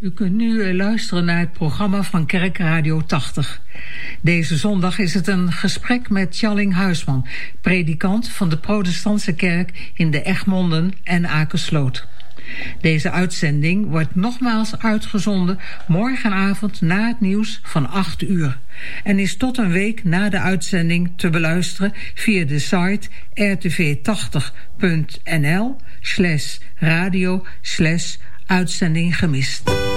U kunt nu luisteren naar het programma van Kerkradio 80. Deze zondag is het een gesprek met Tjalling Huisman, predikant van de protestantse kerk in de Egmonden en Akersloot. Deze uitzending wordt nogmaals uitgezonden morgenavond na het nieuws van 8 uur. En is tot een week na de uitzending te beluisteren via de site rtv80.nl/radio/uitzending gemist.